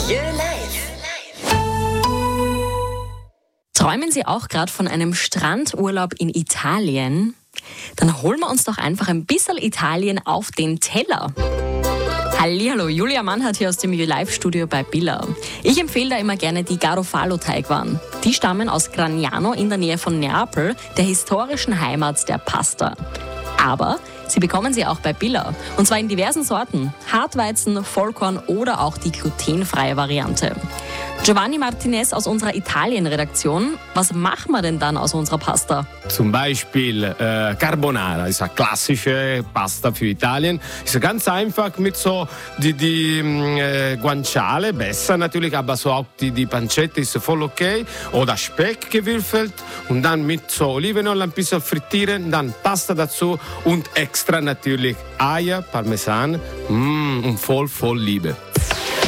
Milieu Live. Träumen Sie auch gerade von einem Strandurlaub in Italien? Dann holen wir uns doch einfach ein bisschen Italien auf den Teller. Hallihallo, Julia Mannhardt hier aus dem Milieu Live Studio bei Billa. Ich empfehle da immer gerne die Garofalo-Teigwaren. Die stammen aus Gragnano in der Nähe von Neapel, der historischen Heimat der Pasta. Aber Sie bekommen sie auch bei Billa. Und zwar in diversen Sorten. Hartweizen, Vollkorn oder auch die glutenfreie Variante. Giovanni Martinez aus unserer Italien-Redaktion. Was machen wir denn dann aus unserer Pasta? Zum Beispiel Carbonara, ist eine klassische Pasta für Italien. Ist ganz einfach mit so die Guanciale, besser natürlich, aber so auch die Pancetta ist voll okay. Oder Speck gewürfelt und dann mit so Olivenöl ein bisschen frittieren, dann Pasta dazu und extra natürlich Eier, Parmesan und voll Liebe.